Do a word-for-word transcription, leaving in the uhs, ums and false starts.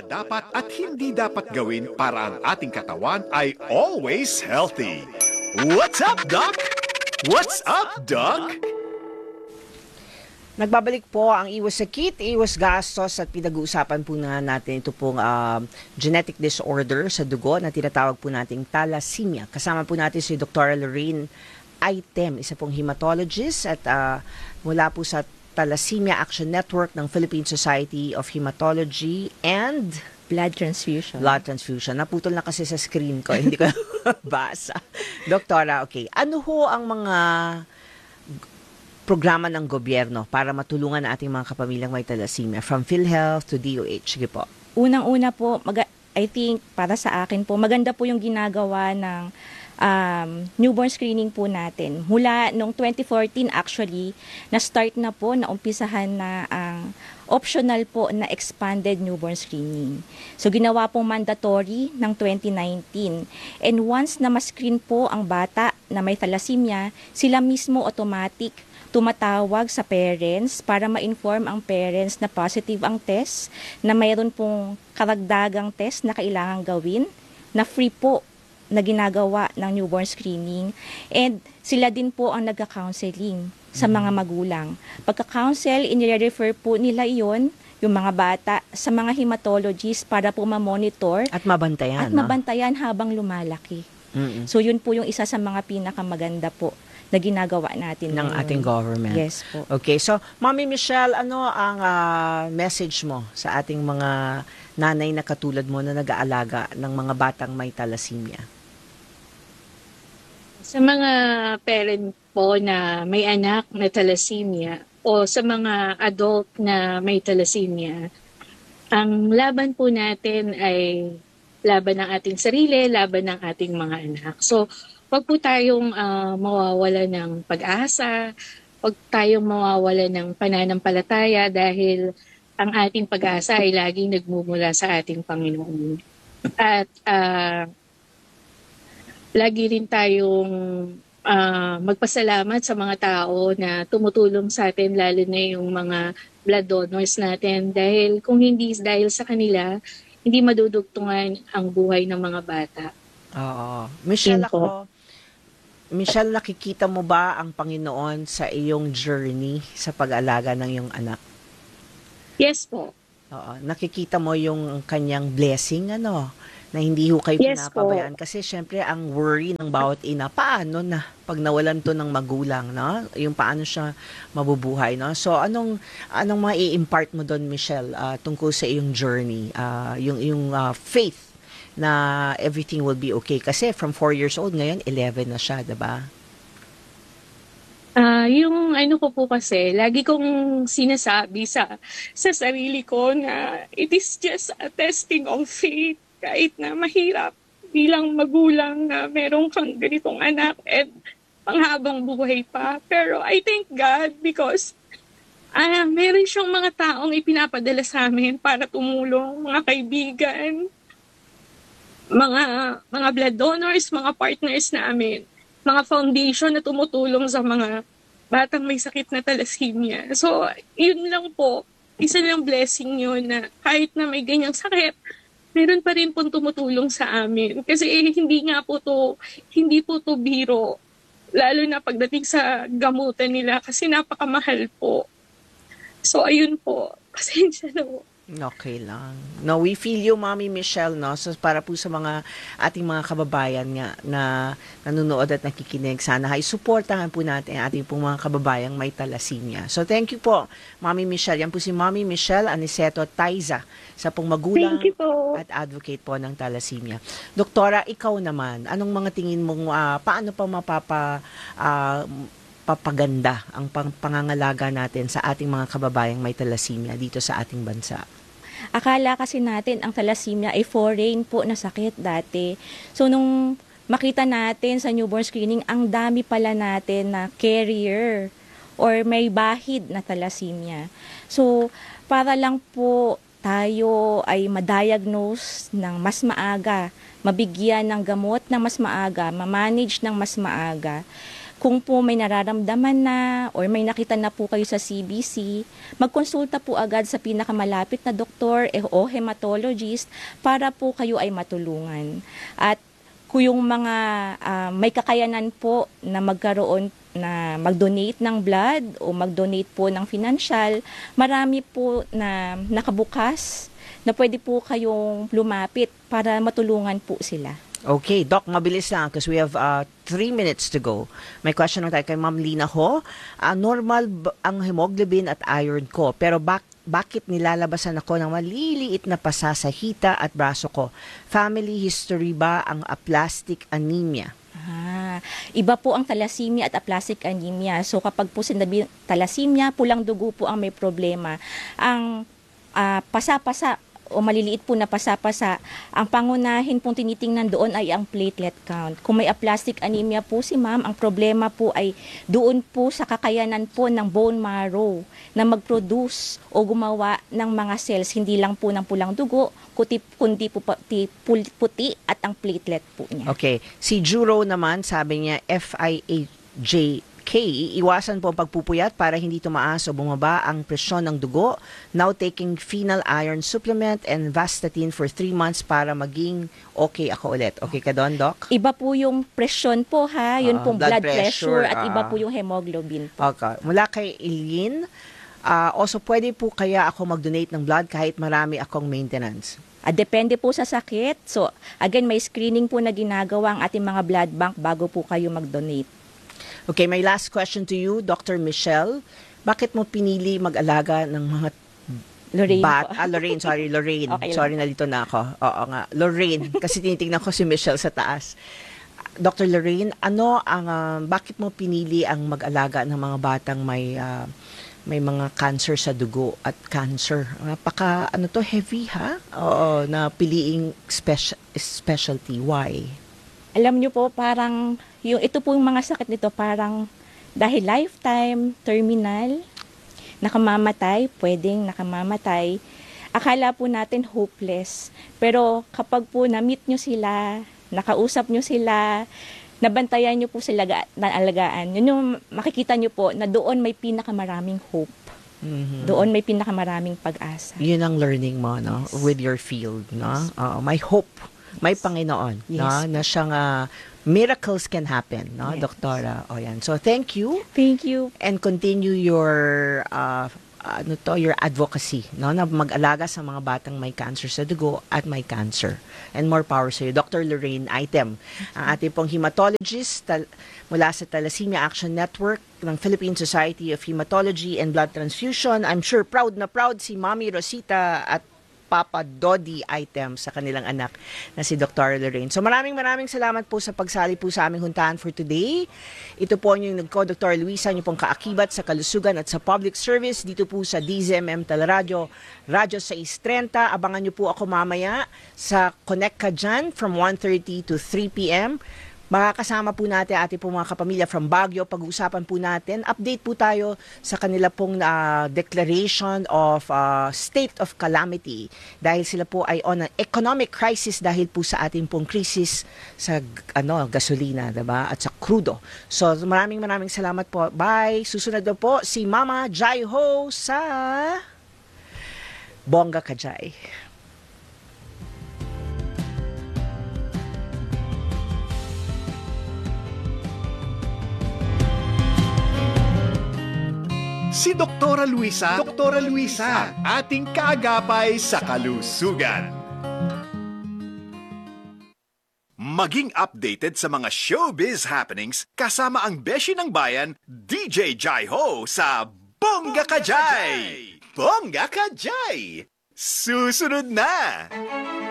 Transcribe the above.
mga dapat at hindi dapat gawin para ang ating katawan ay always healthy. What's up, Doc? What's up, Doc? Nagbabalik po ang iwas sakit, iwas gastos at pinag-uusapan po na natin ito pong um, genetic disorder sa dugo na tinatawag po nating thalassemia. Kasama po natin si Doctor Lorraine Aitem, isa pong hematologist at uh, mula po sa Thalassemia Action Network ng Philippine Society of Hematology and Blood transfusion. Blood transfusion. Naputol na kasi sa screen ko, hindi ko basa. Doktora, okay. Ano ho ang mga programa ng gobyerno para matulungan ang ating mga kapamilyang may thalassemia from PhilHealth to D O H? Sige po. Unang-una po, mag- I think para sa akin po, maganda po yung ginagawa ng um, newborn screening po natin. Mula noong twenty fourteen actually, na-start na po, naumpisahan na ang optional po na expanded newborn screening. So ginawa pong mandatory ng twenty nineteen. And once na ma-screen po ang bata na may thalassemia, sila mismo automatic tumatawag sa parents para ma-inform ang parents na positive ang test, na mayroon pong karagdagang test na kailangan gawin, na free po na ginagawa ng newborn screening. And sila din po ang nagka-counseling sa mga magulang. Pagka-counsel, inire-refer po nila iyon, yung mga bata, sa mga hematologists para po ma-monitor. At mabantayan. At mabantayan no? habang lumalaki. Mm-mm. So yun po yung isa sa mga pinakamaganda po na ginagawa natin ng ngayon. ating government. Yes po. Okay, so Mami Michelle, ano ang uh, message mo sa ating mga nanay na katulad mo na nag-aalaga ng mga batang may thalassemia? Sa mga parent po na may anak na thalassemia o sa mga adult na may thalassemia, ang laban po natin ay laban ng ating sarili, laban ng ating mga anak. So, wag po tayong uh, mawawala ng pag-asa, wag tayong mawawala ng pananampalataya dahil ang ating pag-asa ay laging nagmumula sa ating Panginoon. At uh, lagi rin tayong uh, magpasalamat sa mga tao na tumutulong sa atin, lalo na yung mga blood donors natin. Dahil kung hindi dahil sa kanila, hindi madudugtungan ang buhay ng mga bata. Oo. Michelle, ako, Michelle, nakikita mo ba ang Panginoon sa iyong journey sa pag-alaga ng iyong anak? Yes po. Oo. Nakikita mo yung kanyang blessing, ano? Na hindi ho kayo yes, pinapabayaan. Po. Kasi syempre, ang worry ng bawat ina, paano na pag nawalan to ng magulang, no? Yung paano siya mabubuhay, no? So, anong anong mga i-impart mo doon, Michelle, uh, tungkol sa iyong journey, uh, yung, yung uh, faith na everything will be okay? Kasi from four years old, ngayon, eleven na siya, diba? Uh, yung ano ko po kasi, lagi kong sinasabi sa, sa sarili ko na it is just a testing of faith. Kahit na mahirap bilang magulang na meron kang ganitong anak at panghabang buhay pa. Pero I thank God because uh, meron siyang mga taong ipinapadala sa amin para tumulong, mga kaibigan, mga, mga blood donors, mga partners namin, mga foundation na tumutulong sa mga batang may sakit na thalassemia. So, yun lang po, isa lang blessing yun na kahit na may ganyang sakit, meron pa rin pong tumutulong sa amin. Kasi eh, hindi nga po to, hindi po to biro. Lalo na pagdating sa gamutan nila kasi napakamahal po. So, ayun po. Pasensya na po. Okay lang. No, we feel you, Mami Michelle, no? So, para po sa mga ating mga kababayan nga na nanonood at nakikinig, sana ay supportahan po natin ang ating pong mga kababayang may thalassemia. So, thank you po, Mami Michelle. Yan po si Mami Michelle Aniceto Taiza, sa pong magulang at advocate po ng thalassemia. Doktora, ikaw naman, anong mga tingin mong, uh, paano pa mapapa... Uh, papaganda ang pang pangangalaga natin sa ating mga kababayang may thalassemia dito sa ating bansa? Akala kasi natin ang thalassemia ay foreign po na sakit dati. So nung makita natin sa newborn screening, ang dami pala natin na carrier or may bahid na thalassemia. So para lang po tayo ay ma-diagnose ng mas maaga, mabigyan ng gamot ng mas maaga, ma-manage ng mas maaga, Kung po may nararamdaman na or may nakita na po kayo sa C B C, magkonsulta po agad sa pinakamalapit na doktor eh, o hematologist para po kayo ay matulungan. At kung yung mga uh, may kakayanan po na magkaroon na mag-donate ng blood o mag-donate po ng financial, marami po na nakabukas na pwede po kayong lumapit para matulungan po sila. Okay, Doc, mabilis lang because we have uh, three minutes to go. May question lang tayo kay Ma'am Lina Ho. Uh, normal b- ang hemoglobin at iron ko, pero bak- bakit nilalabasan ako ng maliliit na pasa sa hita at braso ko? Family history ba ang aplastic anemia? Ah, iba po ang thalassemia at aplastic anemia. So kapag po sinabi thalassemia, pulang dugo po ang may problema. Ang uh, pasa-pasa o maliliit po na pasa-pasa, ang pangunahin pong tinitingnan doon ay ang platelet count. Kung may aplastic anemia po si ma'am, ang problema po ay doon po sa kakayanan po ng bone marrow na mag-produce o gumawa ng mga cells, hindi lang po ng pulang dugo, kundi, kundi po puti, puti at ang platelet po niya. Okay. Si Juro naman, sabi niya, F I A J K, iwasan po ang pagpupuyat para hindi tumaas o bumaba ang presyon ng dugo. Now taking phenyl iron supplement and Vastatin for three months para maging okay ako ulit. Okay ka doon, Doc? Iba po yung presyon po ha, yun Ah, pong blood blood, pressure, pressure, at iba ah. po yung hemoglobin po. Okay. Mula kay Eileen, uh, also pwede po kaya ako mag-donate ng blood kahit marami akong maintenance? Ah, depende po sa sakit. So again, may screening po na ginagawa ang ating mga blood bank bago po kayo mag-donate. Okay, my last question to you, Doctor Michelle. Bakit mo pinili mag-alaga ng mga Lorraine bat? po. Ah, Lorraine, sorry, Lorraine. Okay lang. Sorry, nalito na ako. Oo nga, Lorraine. Kasi tinitingnan ko si Michelle sa taas. Doctor Lorraine, ano ang, ah, bakit mo pinili ang mag-alaga ng mga batang may, ah, may mga cancer sa dugo at cancer? Napaka, ano to, heavy ha? Oo, na piliing speci- specialty. Why? Alam nyo po, parang, yung, ito po yung mga sakit nito, parang dahil lifetime, terminal, nakamamatay, pwedeng nakamamatay. Akala po natin hopeless. Pero kapag po na-meet nyo sila, nakausap nyo sila, nabantayan nyo po sila na alagaan, yun yung makikita nyo po na doon may pinakamaraming hope. Mhm. Doon may pinakamaraming pag-asa. Yun ang learning mo, no? Yes. With your field, no? Oo, may hope. May Panginoon, no? Yes. Na siyang ah, miracles can happen, no, Yes. Doktora? O yan. So, thank you Thank you. and continue your uh, ano to, your advocacy, no, na mag-alaga sa mga batang may cancer sa dugo at may cancer. And more power sa iyo. Doctor Lorraine Item, ang ating pong hematologist tal- mula sa Thalassemia Action Network ng Philippine Society of Hematology and Blood Transfusion. I'm sure proud na proud si Mami Rosita at Papa Dodi Item sa kanilang anak na si Doctor Lorraine. So maraming maraming salamat po sa pagsali po sa aming huntahan for today. Ito po yung nagko Doctor Luisa, niyo pong kaakibat sa kalusugan at sa public service dito po sa D Z M M Teleradio, Radyo six thirty. Abangan niyo po ako mamaya sa Connect Ka Dyan from one thirty to three p.m. Makakasama po natin ating po mga kapamilya from Baguio. Pag-uusapan po natin, update po tayo sa kanila pong uh, declaration of uh, state of calamity. Dahil sila po ay on an economic crisis dahil po sa ating pong krisis sa ano gasolina, diba? At sa crudo. So maraming maraming salamat po. Bye! Susunod na po si Mama Jai Ho sa Bongga Kajay. Si Doktora Luisa, Doktora Luisa, ating kaagapay sa kalusugan. Maging updated sa mga showbiz happenings kasama ang beshi ng bayan, D J Jai Ho sa Bongga Kajay! Bongga Kajay! Susunod na!